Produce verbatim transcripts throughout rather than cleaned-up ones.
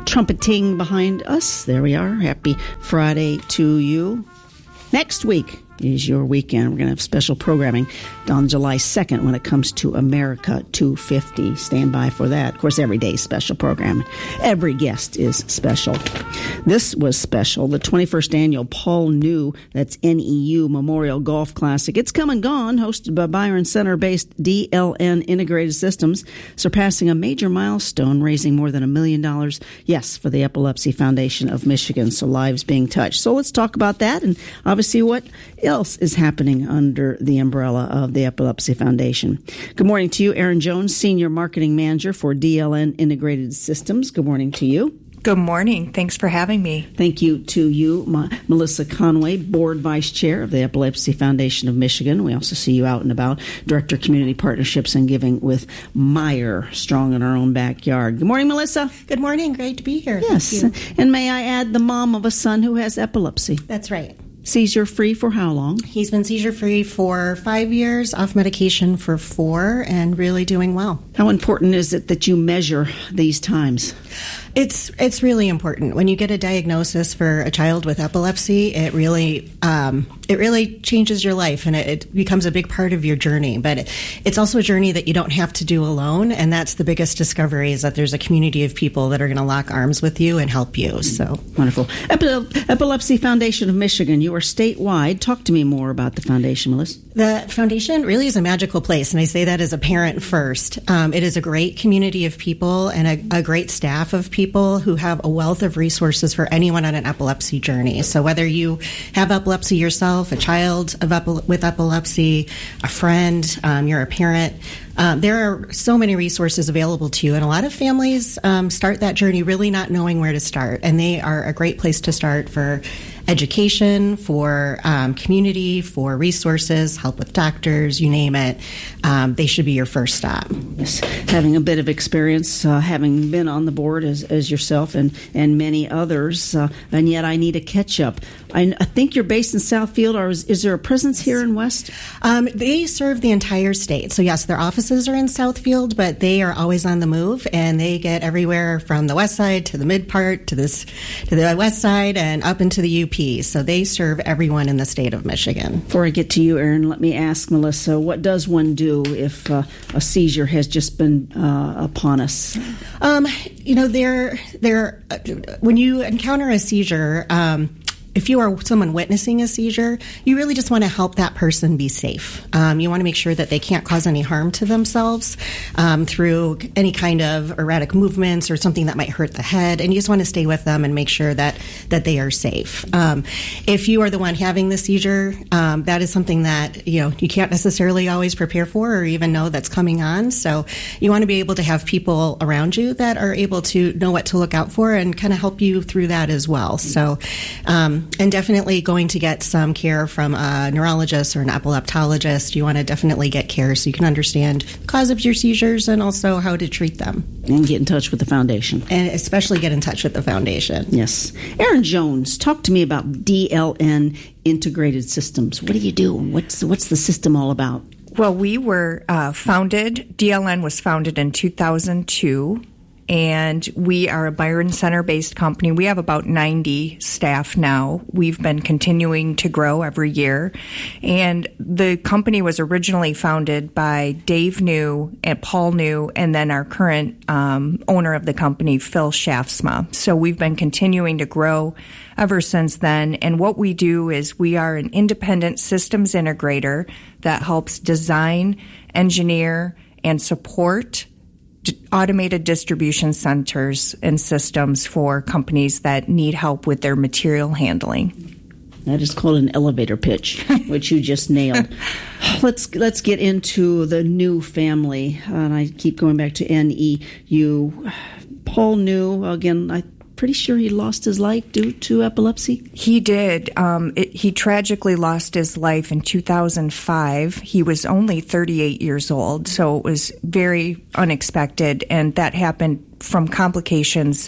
trumpeting behind us. There we are. Happy Friday to you. Next week is your weekend. We're going to have special programming on July second when it comes to America two fifty. Stand by for that. Of course, every day is special programming. Every guest is special. This was special. The twenty-first annual Paul New, that's N E U Memorial Golf Classic. It's come and gone, hosted by Byron Center-based D L N Integrated Systems, surpassing a major milestone, raising more than a million dollars, yes, for the Epilepsy Foundation of Michigan, so lives being touched. So let's talk about that and obviously what else is happening under the umbrella of the Epilepsy Foundation. Good morning to you, Erin Jones, Senior Marketing Manager for D L N Integrated Systems. Good morning to you. Good morning. Thanks for having me. Thank you to you, Ma- Melissa Conway, Board Vice Chair of the Epilepsy Foundation of Michigan. We also see you out and about, Director of Community Partnerships and Giving with Meyer, strong in our own backyard. Good morning, Melissa. Good morning. Great to be here. Yes. Thank you. And may I add, the mom of a son who has epilepsy. That's right. Seizure-free for how long? He's been seizure-free for five years, off medication for four, and really doing well. How important is it that you measure these times? It's it's really important. When you get a diagnosis for a child with epilepsy, it really um, it really changes your life, and it, it becomes a big part of your journey. But it, it's also a journey that you don't have to do alone, and that's the biggest discovery, is that there's a community of people that are going to lock arms with you and help you. So wonderful. Epi- Epilepsy Foundation of Michigan, you are statewide. Talk to me more about the foundation, Melissa. The foundation really is a magical place, and I say that as a parent first. Um, it is a great community of people and a, a great staff of people who have a wealth of resources for anyone on an epilepsy journey. So whether you have epilepsy yourself, a child of epi- with epilepsy, a friend, um, you're a parent, Um, there are so many resources available to you, and a lot of families um, start that journey really not knowing where to start, and they are a great place to start for education, for um, community, for resources, help with doctors, you name it. Um, they should be your first stop. Yes. Having a bit of experience, uh, having been on the board as, as yourself and, and many others, uh, and yet I need a catch-up. I, I think you're based in Southfield, or is, is there a presence here in West? Um, they serve the entire state. So, yes, their offices are in Southfield, but they are always on the move, and they get everywhere from the west side to the mid part to this to the west side and up into the U P. So they serve everyone in the state of Michigan. Before I get to you, Erin, let me ask Melissa, what does one do if uh, a seizure has just been uh, upon us? Um, you know, there, there. Uh, when you encounter a seizure, um, if you are someone witnessing a seizure, you really just want to help that person be safe. Um, you want to make sure that they can't cause any harm to themselves um, through any kind of erratic movements or something that might hurt the head, and you just want to stay with them and make sure that, that they are safe. Um, if you are the one having the seizure, um, that is something that you know you can't necessarily always prepare for or even know that's coming on. So you want to be able to have people around you that are able to know what to look out for and kind of help you through that as well. So. Um, And definitely going to get some care from a neurologist or an epileptologist. You want to definitely get care so you can understand the cause of your seizures and also how to treat them. And get in touch with the foundation. And especially get in touch with the foundation. Yes. Erin Jones, talk to me about D L N Integrated Systems. What do you do? What's, what's the system all about? Well, we were uh, founded, D L N was founded in two thousand two. And we are a Byron Center-based company. We have about ninety staff now. We've been continuing to grow every year. And the company was originally founded by Dave New and Paul New, and then our current um, owner of the company, Phil Shaftsma. So we've been continuing to grow ever since then. And what we do is we are an independent systems integrator that helps design, engineer, and support automated distribution centers and systems for companies that need help with their material handling. That is called an elevator pitch, which you just nailed. Let's let's get into the New family. And I keep going back to N E U. Paul New, again, I pretty sure he lost his life due to epilepsy? He did. Um, it, he tragically lost his life in two thousand five. He was only thirty-eight years old, so it was very unexpected, and that happened from complications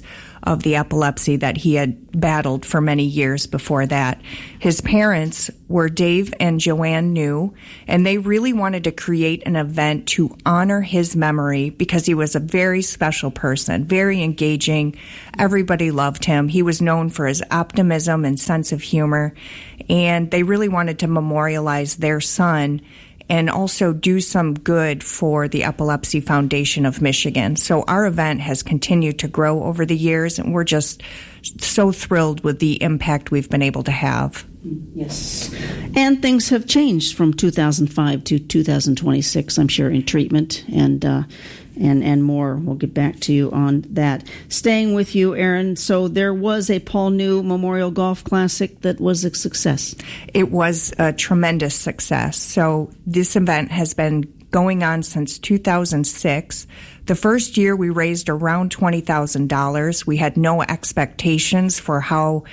of the epilepsy that he had battled for many years before that. His parents were Dave and Joanne New, and they really wanted to create an event to honor his memory because he was a very special person, very engaging. Everybody loved him. He was known for his optimism and sense of humor, and they really wanted to memorialize their son and also do some good for the Epilepsy Foundation of Michigan. So our event has continued to grow over the years, and we're just so thrilled with the impact we've been able to have. Yes. And things have changed from two thousand five to two thousand twenty-six, I'm sure, in treatment and uh, and and more. We'll get back to you on that. Staying with you, Erin, so there was a Paul New Memorial Golf Classic that was a success. It was a tremendous success. So this event has been going on since two thousand six. The first year we raised around twenty thousand dollars. We had no expectations for how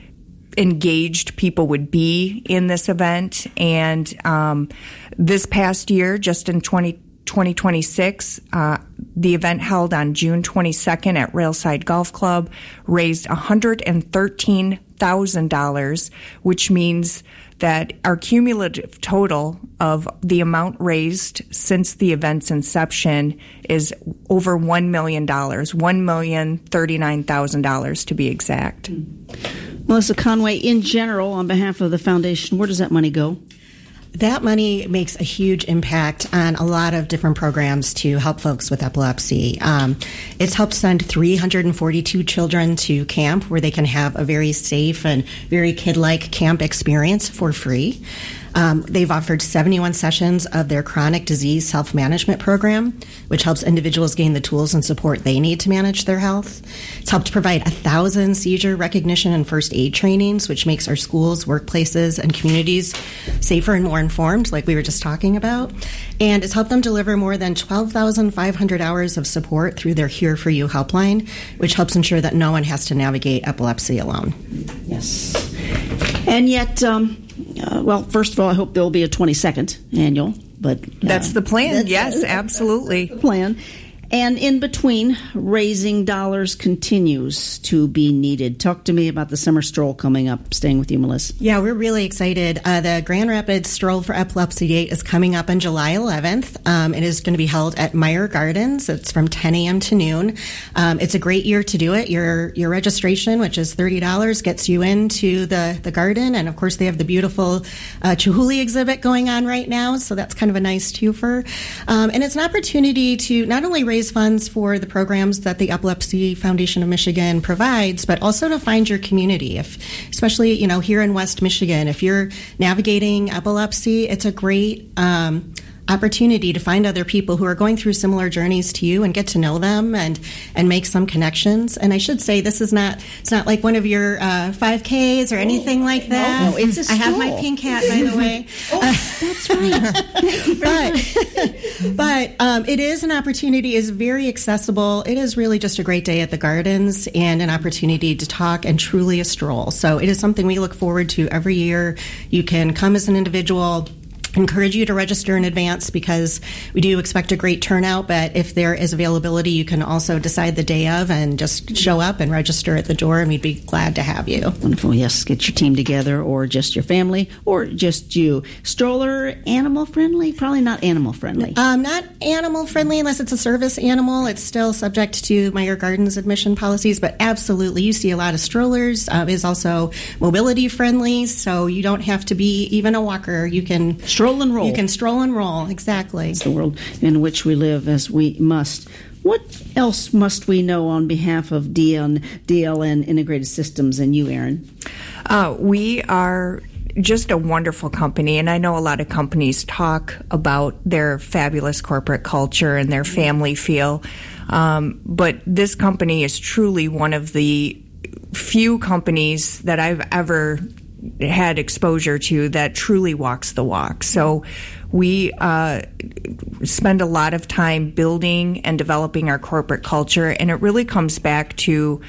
engaged people would be in this event. And um, this past year, just in twenty twenty-six, uh, the event held on June twenty-second at Railside Golf Club raised one hundred thirteen thousand dollars, which means that our cumulative total of the amount raised since the event's inception is over one million dollars, one million thirty-nine thousand dollars to be exact. Melissa Conway, in general, on behalf of the foundation, where does that money go? That money makes a huge impact on a lot of different programs to help folks with epilepsy. Um, it's helped send three hundred forty-two children to camp where they can have a very safe and very kid-like camp experience for free. Um, they've offered seventy-one sessions of their chronic disease self-management program, which helps individuals gain the tools and support they need to manage their health. It's helped provide one thousand seizure recognition and first aid trainings, which makes our schools, workplaces, and communities safer and more informed, like we were just talking about. And it's helped them deliver more than twelve thousand five hundred hours of support through their Here For You helpline, which helps ensure that no one has to navigate epilepsy alone. Yes. And yet, um, uh, well, first of all, I hope there will be a twenty-second annual. But uh, that's the plan. That's, yes, uh, absolutely. The plan. And in between, raising dollars continues to be needed. Talk to me about the summer stroll coming up. Staying with you, Melissa. Yeah, we're really excited. Uh, the Grand Rapids Stroll for Epilepsy Day is coming up on July eleventh. Um, it is going to be held at Meyer Gardens. It's from ten a.m. to noon. Um, it's a great year to do it. Your your registration, which is thirty dollars, gets you into the, the garden. And, of course, they have the beautiful uh, Chihuly exhibit going on right now, so that's kind of a nice twofer. Um, and it's an opportunity to not only raise funds for the programs that the Epilepsy Foundation of Michigan provides, but also to find your community. If, especially, you know, here in West Michigan, if you're navigating epilepsy, it's a great um, opportunity to find other people who are going through similar journeys to you and get to know them and and make some connections. And I should say, this is not it's not like one of your uh, five Ks or anything oh, like that. No, no, it's a stroll. I have my pink hat, by the way. Oh, that's right. but but um, it is an opportunity. It's very accessible. It is really just a great day at the gardens and an opportunity to talk and truly a stroll. So it is something we look forward to every year. You can come as an individual. Encourage you to register in advance because we do expect a great turnout, but if there is availability, you can also decide the day of and just show up and register at the door, and we'd be glad to have you. Wonderful. Yes, get your team together, or just your family, or just you. Stroller, animal friendly? Probably not animal friendly. Um, not animal friendly unless it's a service animal. It's still subject to Meyer Gardens admission policies, but absolutely, you see a lot of strollers. Uh, it is also mobility friendly, so you don't have to be even a walker. You can stroll and roll. You can stroll and roll, exactly. It's the world in which we live, as we must. What else must we know on behalf of D L N Integrated Systems and you, Erin? Uh, we are just a wonderful company, and I know a lot of companies talk about their fabulous corporate culture and their family feel, um, but this company is truly one of the few companies that I've ever had exposure to that truly walks the walk. So we uh, spend a lot of time building and developing our corporate culture, and it really comes back to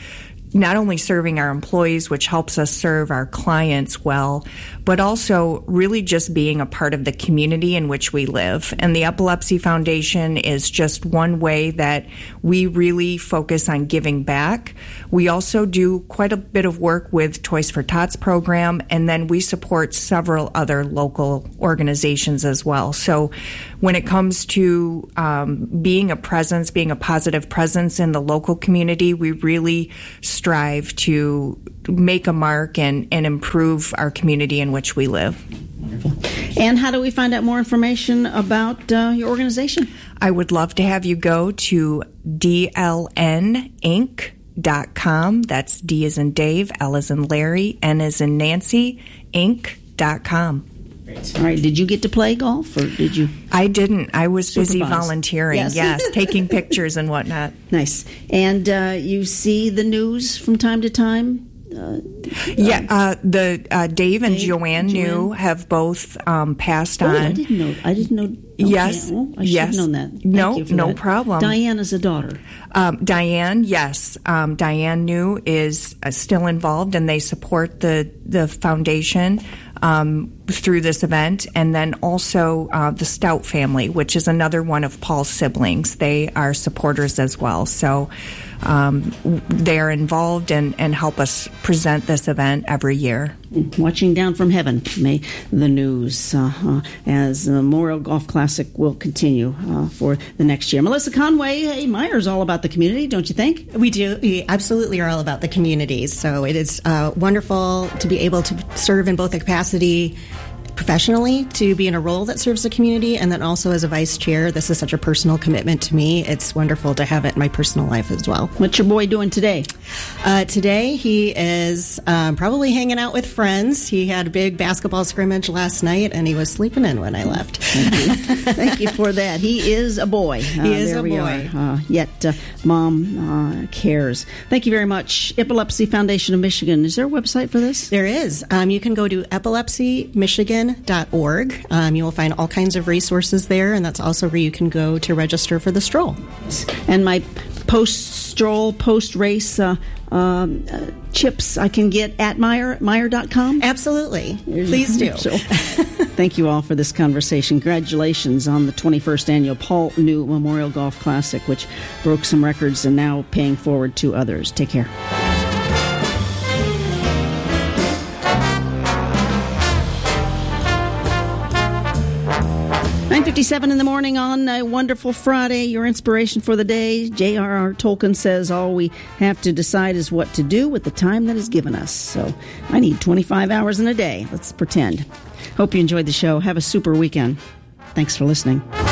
not only serving our employees, which helps us serve our clients well, but also really just being a part of the community in which we live. And the Epilepsy Foundation is just one way that we really focus on giving back. We also do quite a bit of work with Toys for Tots program, and then we support several other local organizations as well. So when it comes to um, being a presence, being a positive presence in the local community, we really strive to make a mark and, and improve our community in which we live. Wonderful. And how do we find out more information about uh, your organization? I would love to have you go to D L N Inc dot com. That's D as in Dave, L as in Larry, N as in Nancy, Inc dot com. All right. Did you get to play golf, or did you? I didn't. I was busy Supervise. volunteering. Yes, yes taking pictures and whatnot. Nice. And uh, you see the news from time to time? Uh, yeah, uh, the uh, Dave and Dave Joanne and New Joanne? have both um, passed oh, on. I didn't know. I didn't know. Okay. Yes, Oh, I yes. should have known that. Thank no, you for no that. problem. Diane is a daughter. Um, Diane, yes, um, Diane New is uh, still involved, and they support the the foundation um, through this event, and then also uh, the Stout family, which is another one of Paul's siblings. They are supporters as well, so um, they are involved and, and help us present this event every year. Watching down from heaven, may the news uh, uh, as the Memorial Golf Classic will continue uh, for the next year. Melissa Conway, hey, Meier's all about the community, don't you think? We do. We absolutely are all about the community. So it is uh, wonderful to be able to serve in both a capacity professionally, to be in a role that serves the community, and then also as a vice chair. This is such a personal commitment to me. It's wonderful to have it in my personal life as well. What's your boy doing today? Uh, today he is um, probably hanging out with friends. He had a big basketball scrimmage last night, and he was sleeping in when I left. Thank you, Thank you for that. He is a boy. Uh, he is there a we boy. Are. Uh, yet uh, Mom uh, cares. Thank you very much. Epilepsy Foundation of Michigan. Is there a website for this? There is. Um, you can go to epilepsy michigan dot org. Um, you will find all kinds of resources there, and that's also where you can go to register for the stroll. And my post-stroll, post-race uh, um, uh, chips I can get at Meier, Meier dot com? Absolutely. Please do. So, thank you all for this conversation. Congratulations on the twenty-first annual Paul New Memorial Golf Classic, which broke some records and now paying forward to others. Take care. nine fifty-seven in the morning on a wonderful Friday. Your inspiration for the day. J R R. Tolkien says all we have to decide is what to do with the time that is given us. So I need twenty-five hours in a day. Let's pretend. Hope you enjoyed the show. Have a super weekend. Thanks for listening.